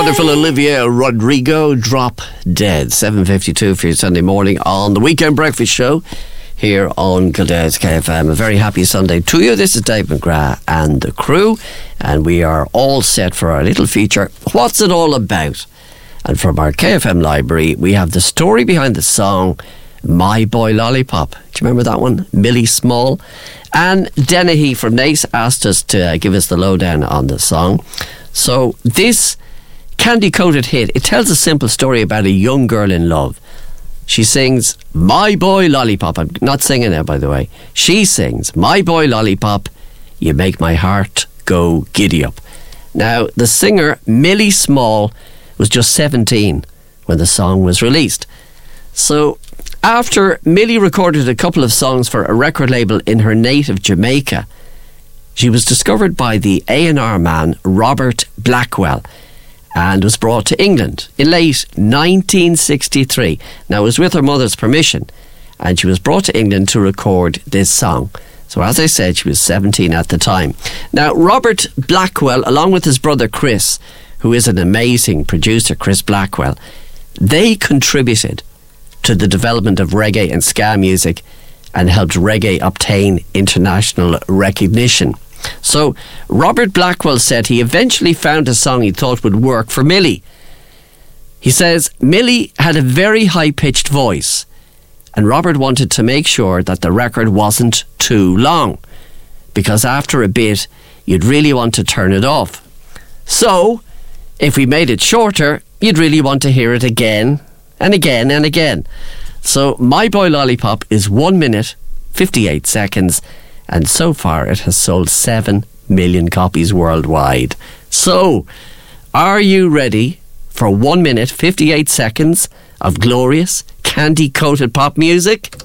wonderful Olivia Rodrigo, Drop Dead. 7:52 for your Sunday morning on the Weekend Breakfast Show here on Kildare KFM. A very happy Sunday to you. This is Dave McGrath and the crew, and we are all set for our little feature, What's It All About? And from our KFM library, we have the story behind the song My Boy Lollipop. Do you remember that one? Millie Small. And Dennehy from Naas asked us to give us the lowdown on the song. So this candy-coated hit, it tells a simple story about a young girl in love. She sings, My Boy Lollipop. I'm not singing it, by the way. She sings, My Boy Lollipop, you make my heart go giddy up. Now, the singer, Millie Small, was just 17 when the song was released. So, after Millie recorded a couple of songs for a record label in her native Jamaica, she was discovered by the A&R man Robert Blackwell and was brought to England in late 1963. Now, it was with her mother's permission, and she was brought to England to record this song. So, as I said, she was 17 at the time. Now, Robert Blackwell, along with his brother Chris, who is an amazing producer, Chris Blackwell, they contributed to the development of reggae and ska music and helped reggae obtain international recognition. So Robert Blackwell said he eventually found a song he thought would work for Millie. He says Millie had a very high-pitched voice, and Robert wanted to make sure that the record wasn't too long, because after a bit you'd really want to turn it off. So if we made it shorter, you'd really want to hear it again and again and again. So My Boy Lollipop is 1 minute 58 seconds, and so far it has sold 7 million copies worldwide. So, are you ready for 1 minute 58 seconds of glorious candy-coated pop music?